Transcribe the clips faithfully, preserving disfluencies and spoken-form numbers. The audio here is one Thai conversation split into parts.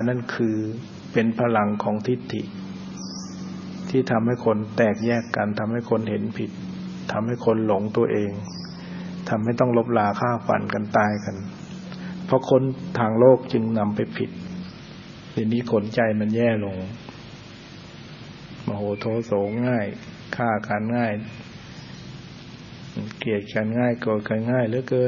นั่นคือเป็นพลังของทิฏฐิที่ทำให้คนแตกแยกกันทำให้คนเห็นผิดทำให้คนหลงตัวเองทำให้ต้องลบลาฆ่าฟันกันตายกันเพราะคนทางโลกจึงนำไปผิดทีนี้ขนใจมันแย่ลงโมโหโทโสง่ายฆ่ากันง่ายเกลียดกันง่ายโกรธกันง่ายเหลือเกิน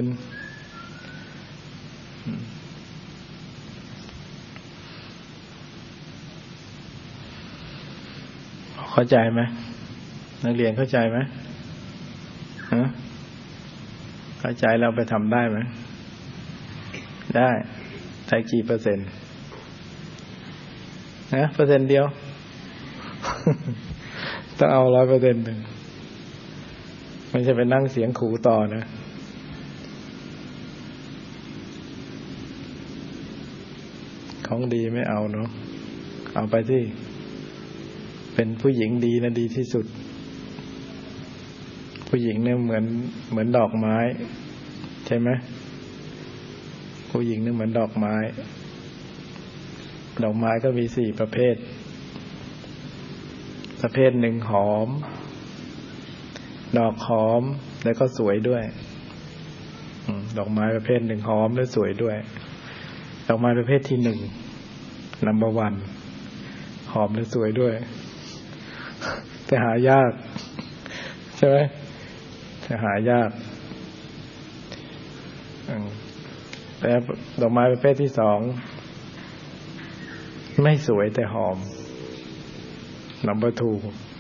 เข้าใจไหมนักเรียนเข้าใจไหมฮะเข้าใจเราไปทำได้ไหมได้ได้กี่เปอร์เซ็นต์นะเปอร์เซ็นต์เดียวต้องเอาร้อยเปอร์เซ็นต์หนึ่งไม่ใช่ไปนั่งเสียงขู่ต่อนะของดีไม่เอาเนาะเอาไปที่เป็นผู้หญิงดีนะดีที่สุดผู้หญิงเนี่ยเหมือนเหมือนดอกไม้ใช่ไหมผู้หญิงเนี่ยเหมือนดอกไม้ดอกไม้ก็มีสี่ประเภทประเภทหนึ่งหอมดอกหอมแล้วก็สวยด้วยดอกไม้ประเภทหนึ่งหอมและสวยด้วยดอกไม้ประเภทที่หนึ่ง number one หอมและสวยด้วยแต่หายากใช่ไหมแต่หายากแต่ดอกไม้ประเภทที่สองไม่สวยแต่หอม number two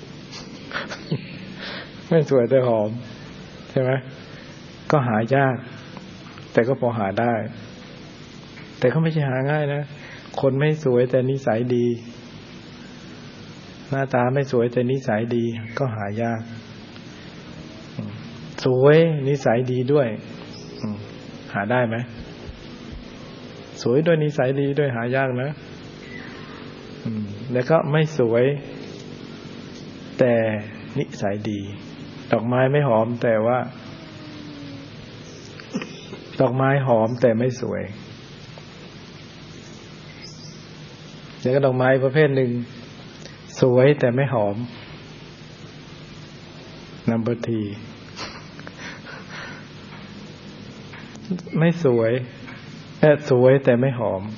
ไม่สวยแต่หอมใช่ไหมก็หายากแต่ก็พอหาได้แต่ก็ไม่ใช่หาง่ายนะคนไม่สวยแต่นิสัยดีหน้าตาไม่สวยแต่นิสัยดีก็หายากสวยนิสัยดีด้วยหาได้ไหมสวยด้วยนิสัยดีด้วยหายากนะแล้วก็ไม่สวยแต่นิสัยดีดอกไม้ไม่หอมแต่ว่าดอกไม้หอมแต่ไม่สวยแล้วก็ดอกไม้ประเภทหนึ่งสวยแต่ไม่หอม number three ไม่สวยแต่สวยแต่ไม่หอม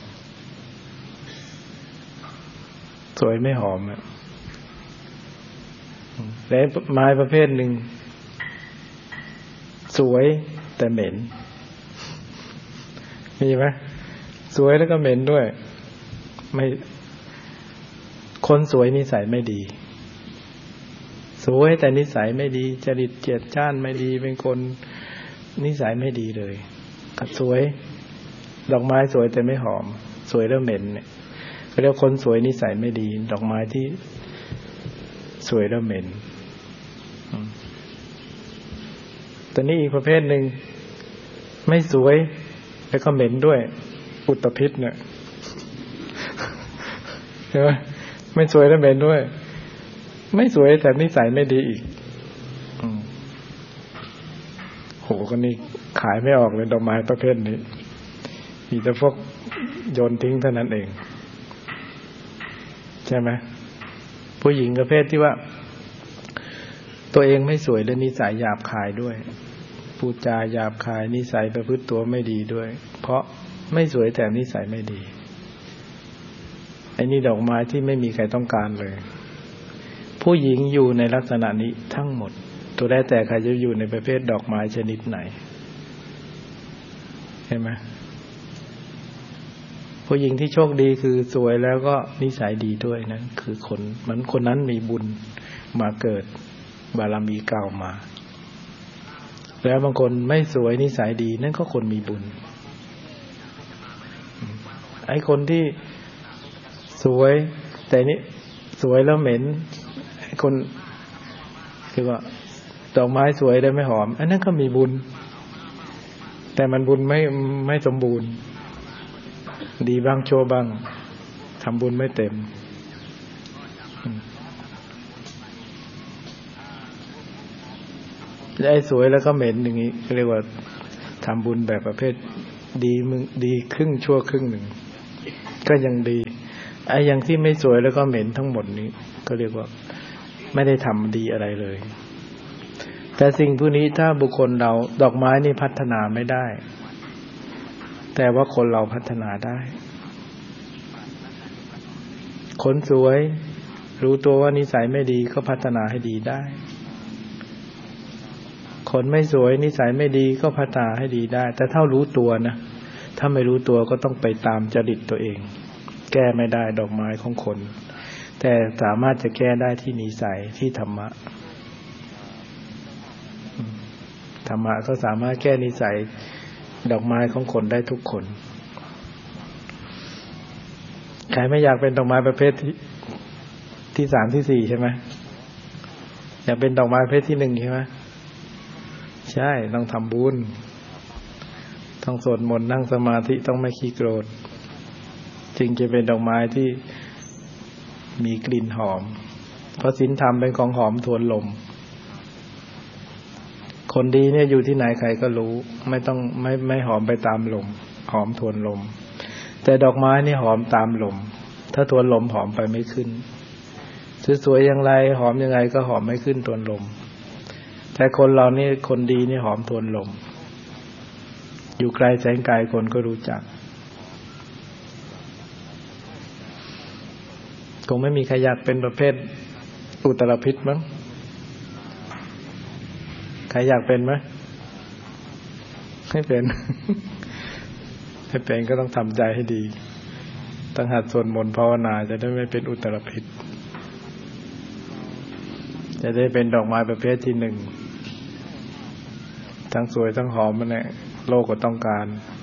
สวยไม่หอมอ่ะแล้วไม้ประเภทหนึ่งสวยแต่เหม็นมีไหมสวยแล้วก็เหม็นด้วยไม่คนสวยนิสัยไม่ดีสวยแต่นิสัยไม่ดีจริตเจียดจ้านไม่ดีเป็นคนนิสัยไม่ดีเลยกับสวยดอกไม้สวยแต่ไม่หอมสวยแล้วเหม็นเนี่ยเขาเรียกคนสวยนิสัยไม่ดีดอกไม้ที่สวยแล้วเหม็นแต่นี่อีกประเภทหนึ่งไม่สวยแล้วก็เหม็นด้วยอุตภิษเนี่ยใช่ไหมไม่สวยแล้วเหม็นด้วยไม่สวยแต่นิสัยไม่ดีอีกโหคนนี้ขายไม่ออกเลยดอกไม้ประเภทนี้มีแต่พวกโยนทิ้งเท่านั้นเองใช่ไหมผู้หญิงประเภทที่ว่าตัวเองไม่สวยและนิสัยหยาบคายด้วยพูดจาหยาบคายนิสัยประพฤติตัวไม่ดีด้วยเพราะไม่สวยแต่นิสัยไม่ดีไอ้นี่ดอกไม้ที่ไม่มีใครต้องการเลยผู้หญิงอยู่ในลักษณะนี้ทั้งหมดตัวแรกแต่ใครจะอยู่ในประเภทดอกไม้ชนิดไหนใช่ไหมผู้หญิงที่โชคดีคือสวยแล้วก็นิสัยดีด้วยนะคือคนมันคนนั้นมีบุญมาเกิดบารมีเก่ามาแล้วบางคนไม่สวยนิสัยดีนั่นก็คนมีบุญไอ้คนที่สวยแต่นี่สวยแล้วเหม็นไอ้คนคือว่าดอกไม้สวยแต่ไม่หอมอันนั้นก็มีบุญแต่มันบุญไม่ไม่สมบูรณ์ดีบ้างชั่วบ้างทำบุญไม่เต็มไอ้สวยแล้วก็เหม็นอย่างนี้เรียกว่าทำบุญแบบประเภทดีมึงดีครึ่งชั่วครึ่งหนึ่งก็ยังดีไอ้อย่างที่ไม่สวยแล้วก็เหม็นทั้งหมดนี้ก็เรียกว่าไม่ได้ทำดีอะไรเลยแต่สิ่งพวกนี้ถ้าบุคคลเราดอกไม้นี่พัฒนาไม่ได้แต่ว่าคนเราพัฒนาได้คนสวยรู้ตัวว่านิสัยไม่ดีก็พัฒนาให้ดีได้คนไม่สวยนิสัยไม่ดีก็พัฒนาให้ดีได้แต่ถ้ารู้ตัวนะถ้าไม่รู้ตัวก็ต้องไปตามจริตตัวเองแก้ไม่ได้ดอกไม้ของคนแต่สามารถจะแก้ได้ที่นิสัยที่ธรรมะธรรมะก็สามารถแก้นิสัยดอกไม้ของคนได้ทุกคนใครไม่อยากเป็นดอกไม้ประเภทที่ที่สามที่สี่ใช่ไหมอยากเป็นดอกไม้ประเภทที่หนึ่งใช่ไหมใช่ต้องทำบุญต้องสวดมนต์นั่งสมาธิต้องไม่ขี้โกรธจึงจะเป็นดอกไม้ที่มีกลิ่นหอมเพราะศีลธรรมเป็นของหอมทวนลมคนดีเนี่ยอยู่ที่ไหนใครก็รู้ไม่ต้องไม่ไม่หอมไปตามลมหอมทวนลมแต่ดอกไม้นี่หอมตามลมถ้าทวนลมหอมไปไม่ขึ้นสวยๆอย่างไรหอมยังไงก็หอมไม่ขึ้นทวนลมแต่คนเรานี่คนดีนี่หอมทวนลมอยู่ไกลแสงไกลคนก็รู้จักคงไม่มีใครอยากเป็นประเภทอุตรพิษมั้งใครอยากเป็นไหมไม่เป็น ไม่เป็นก็ต้องทำใจให้ดีต้องหัดสวดมนต์ภาวนาจะได้ไม่เป็นอุตรพิษจะได้เป็นดอกไม้ประเภทที่หนึ่งทั้งสวยทั้งหอมมันแหละโลกก็ต้องการ